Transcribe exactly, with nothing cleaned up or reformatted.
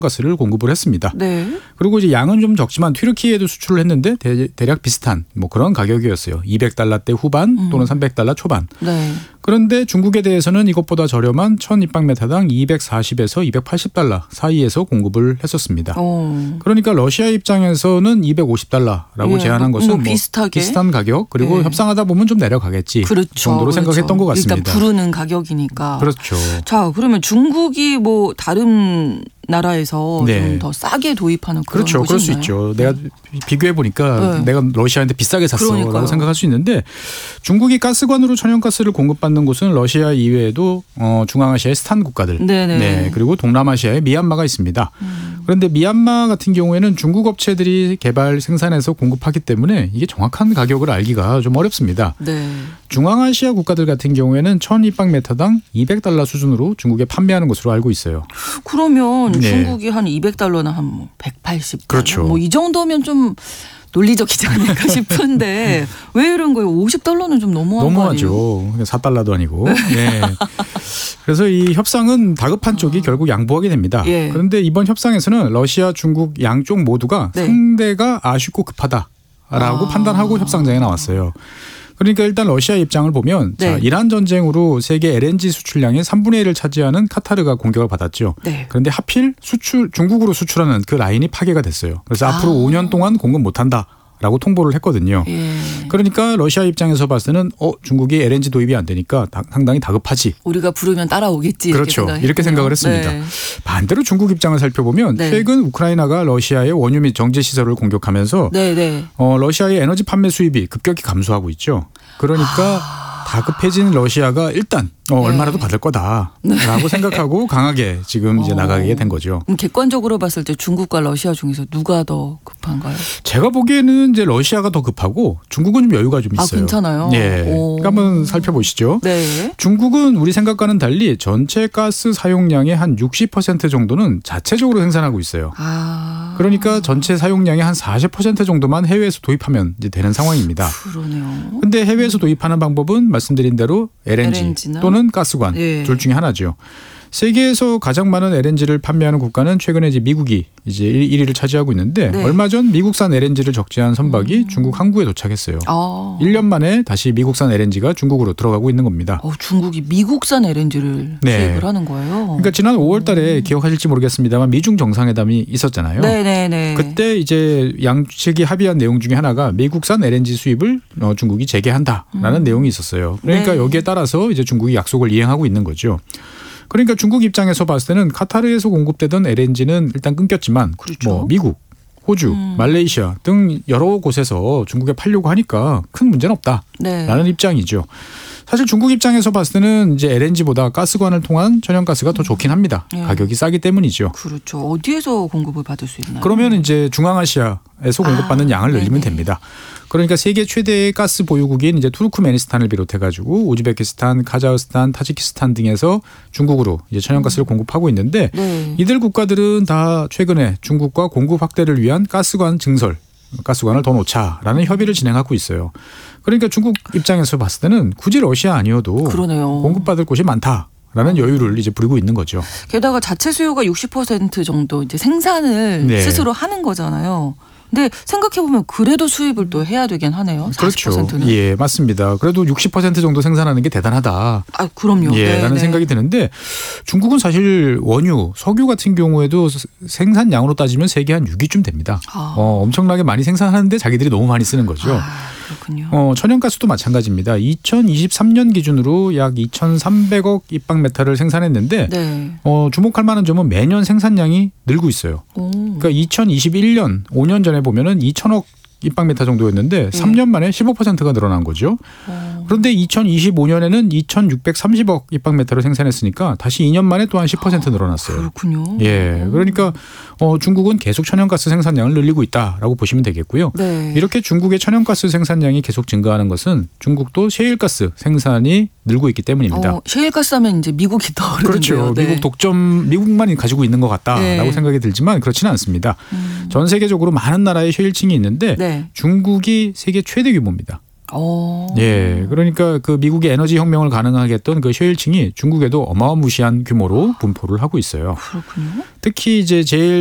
가스를 공급을 했습니다. 네. 그리고 이제 양은 좀 적지만 튀르키예에도 수출을 했는데 대, 대략 비슷한 뭐 그런 가격이었어요. 이백 달러대 후반 또는 음. 삼백 달러 초반. 네. 그런데 중국에 대해서는 이것보다 저렴한 천 입방메타당 이백사십에서 이백팔십 달러 사이에서 공급을 했었습니다. 오. 그러니까 러시아 입장에서는 이백오십 달러라고 예. 제안한 것은 뭐 뭐 비슷하게. 비슷한 가격 그리고 예. 협상하다 보면 좀 내려가겠지. 그렇죠. 정도로 그렇죠. 생각했던 것 같습니다. 일단 부르는 가격이니까. 그렇죠. 자, 그러면 중국이 뭐 다른 나라에서 네. 좀 더 싸게 도입하는 그런 그렇죠. 그럴 수 있죠. 내가 비교해 보니까 네. 내가 러시아한테 비싸게 샀어라고 생각할 수 있는데 중국이 가스관으로 천연가스를 공급받는 곳은 러시아 이외에도 어, 중앙아시아의 스탄 국가들, 네네. 네, 그리고 동남아시아의 미얀마가 있습니다. 음. 그런데 미얀마 같은 경우에는 중국 업체들이 개발 생산해서 공급하기 때문에 이게 정확한 가격을 알기가 좀 어렵습니다. 네. 중앙아시아 국가들 같은 경우에는 천 입방메타당 이백 달러 수준으로 중국에 판매하는 것으로 알고 있어요. 그러면 네. 중국이 한 이백 달러나 한 뭐 백팔십 달러 그렇죠. 뭐 이 정도면 좀 논리적이지 않을까 싶은데 왜 이런 거예요? 오십 달러는 좀 너무한 너무하죠. 거 아니에요? 사 달러도 아니고. 네. 그래서 이 협상은 다급한 쪽이 아. 결국 양보하게 됩니다. 예. 그런데 이번 협상에서는 러시아, 중국 양쪽 모두가 네. 상대가 아쉽고 급하다라고 아. 판단하고 협상장에 나왔어요. 그러니까 일단 러시아 입장을 보면 네. 자, 이란 전쟁으로 세계 엘엔지 수출량의 삼분의 일을 차지하는 카타르가 공격을 받았죠. 네. 그런데 하필 수출 중국으로 수출하는 그 라인이 파괴가 됐어요. 그래서 아. 앞으로 오 년 동안 공급 못한다. 라고 통보를 했거든요. 예. 그러니까 러시아 입장에서 봤을 때는 어 중국이 엘엔지 도입이 안 되니까 다, 상당히 다급하지. 우리가 부르면 따라오겠지. 그렇죠. 이렇게, 이렇게 생각을 했습니다. 네. 반대로 중국 입장을 살펴보면 네. 최근 우크라이나가 러시아의 원유 및 정제 시설을 공격하면서 네, 네. 어, 러시아의 에너지 판매 수입이 급격히 감소하고 있죠. 그러니까 아. 다급해진 러시아가 일단 어, 네. 얼마라도 받을 거다라고 네. 생각하고 강하게 지금 이제 어. 나가게 된 거죠. 그럼 객관적으로 봤을 때 중국과 러시아 중에서 누가 더 급한가요? 제가 보기에는 이제 러시아가 더 급하고 중국은 좀 여유가 좀 있어요. 아, 괜찮아요? 네. 그러니까 한번 살펴보시죠. 네. 중국은 우리 생각과는 달리 전체 가스 사용량의 한 육십 퍼센트 정도는 자체적으로 생산하고 있어요. 아. 그러니까 전체 사용량의 한 사십 퍼센트 정도만 해외에서 도입하면 이제 되는 상황입니다. 그러네요. 근데 해외에서 도입하는 방법은 말씀드린 대로 엘엔지 엘엔지나? 또는 가스관 예. 둘 중에 하나죠. 세계에서 가장 많은 엘엔지를 판매하는 국가는 최근에 이제 미국이 이제 일 위를 차지하고 있는데 네. 얼마 전 미국산 엘엔지를 적재한 선박이 음. 중국 항구에 도착했어요. 아. 일 년 만에 다시 미국산 엘엔지가 중국으로 들어가고 있는 겁니다. 어, 중국이 미국산 엘엔지를 네. 수입을 하는 거예요. 그러니까 지난 오월 달에 음. 기억하실지 모르겠습니다만 미중 정상회담이 있었잖아요. 네네네. 그때 이제 양측이 합의한 내용 중에 하나가 미국산 엘엔지 수입을 어, 중국이 재개한다라는 음. 내용이 있었어요. 그러니까 네. 여기에 따라서 이제 중국이 약속을 이행하고 있는 거죠. 그러니까 중국 입장에서 봤을 때는 카타르에서 공급되던 엘엔지는 일단 끊겼지만 그렇죠. 뭐 미국, 호주, 음. 말레이시아 등 여러 곳에서 중국에 팔려고 하니까 큰 문제는 없다라는 네. 입장이죠. 사실 중국 입장에서 봤을 때는 이제 엘엔지보다 가스관을 통한 천연가스가 더 좋긴 합니다. 네. 가격이 싸기 때문이죠. 그렇죠. 어디에서 공급을 받을 수 있나요? 그러면 이제 중앙아시아에서 공급받는 아, 양을 늘리면 네네. 됩니다. 그러니까 세계 최대의 가스 보유국인 이제 투르크메니스탄을 비롯해가지고 우즈베키스탄, 카자흐스탄, 타지키스탄 등에서 중국으로 이제 천연가스를 음. 공급하고 있는데 네. 이들 국가들은 다 최근에 중국과 공급 확대를 위한 가스관 증설, 가스관을 더 놓자라는 협의를 진행하고 있어요. 그러니까 중국 입장에서 봤을 때는 굳이 러시아 아니어도 그러네요. 공급받을 곳이 많다라는 여유를 이제 부리고 있는 거죠. 게다가 자체 수요가 육십 퍼센트 정도 이제 생산을 네. 스스로 하는 거잖아요. 근데 생각해보면 그래도 수입을 또 해야 되긴 하네요. 사십 퍼센트는. 그렇죠. 예, 맞습니다. 그래도 육십 퍼센트 정도 생산하는 게 대단하다. 아, 그럼요. 예, 네, 라는 네. 생각이 드는데 중국은 사실 원유, 석유 같은 경우에도 생산량으로 따지면 세계 한 육 위쯤 됩니다. 아. 어, 엄청나게 많이 생산하는데 자기들이 너무 많이 쓰는 거죠. 아, 그렇군요. 어, 천연가스도 마찬가지입니다. 이천이십삼 년 기준으로 약 이천삼백억 입방메타를 생산했는데 네. 어, 주목할 만한 점은 매년 생산량이 늘고 있어요. 오. 그러니까 이천이십일 년, 오 년 전에 보면은 이천억 입방메타 정도였는데 네. 삼 년 만에 십오 퍼센트가 늘어난 거죠. 어. 그런데 이천이십오 년에는 이천육백삼십억 입방메타를 생산했으니까 다시 이 년 만에 또한 십 퍼센트 늘어났어요. 그렇군요. 예, 그러니까 어, 중국은 계속 천연가스 생산량을 늘리고 있다라고 보시면 되겠고요. 네. 이렇게 중국의 천연가스 생산량이 계속 증가하는 것은 중국도 셰일가스 생산이 늘고 있기 때문입니다. 어, 셰일가스 하면 이제 미국이 떠오르는데요. 그렇죠. 네. 미국 독점, 미국만이 가지고 있는 것 같다라고 네. 생각이 들지만 그렇지는 않습니다. 음. 전 세계적으로 많은 나라의 셰일층이 있는데 네. 중국이 세계 최대 규모입니다. 오. 예, 그러니까 그 미국의 에너지 혁명을 가능하게 했던 그 셰일층이 중국에도 어마무시한 규모로 분포를 하고 있어요. 그렇군요. 특히 이제 제일